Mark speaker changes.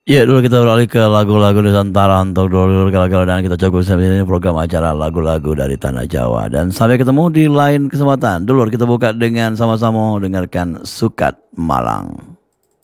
Speaker 1: Ya dulu kita beralih ke lagu-lagu Nusantara untuk dulu kalau dan kita coba ini program acara lagu-lagu dari Tanah Jawa. Dan sampai ketemu di lain kesempatan. Dulu kita buka dengan sama-sama dengarkan Sukat Malang.